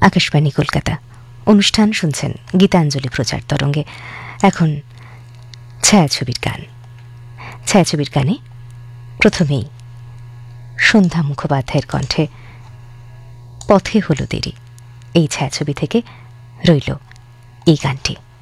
আকাশবাণী কলকাতা। অনুষ্ঠান শুনছেন গীতাঞ্জলি প্রচার তরঙ্গে। এখন ছায়াছবির গান। ছায়াছবির গানে প্রথমেই সন্ধ্যা মুখোপাধ্যায়ের কণ্ঠে পথে হলো দেরি, এই ছায়াছবি থেকে রইল এই গানটি।